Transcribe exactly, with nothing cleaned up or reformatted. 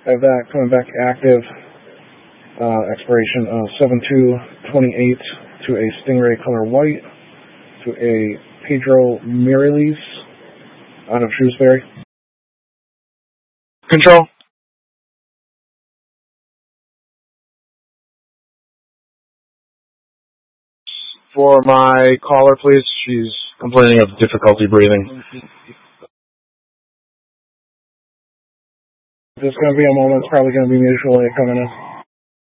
I have that coming back active. Uh, expiration of seven two twenty-eight to a Stingray color white to a Pedro Mireles out of Shrewsbury. Control. For my caller, please. She's complaining of difficulty breathing. There's going to be a moment. It's probably going to be mutual aid coming in.